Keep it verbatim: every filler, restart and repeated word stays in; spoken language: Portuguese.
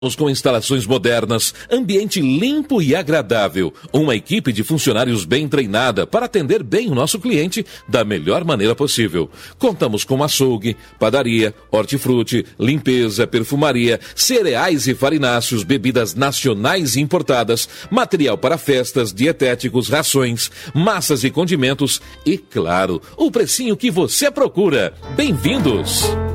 Com instalações modernas, ambiente limpo e agradável, uma equipe de funcionários bem treinada para atender bem o nosso cliente da melhor maneira possível. Contamos com açougue, padaria, hortifruti, limpeza, perfumaria, cereais e farináceos, bebidas nacionais e importadas, material para festas, dietéticos, rações, massas e condimentos e, claro, o precinho que você procura. Bem-vindos!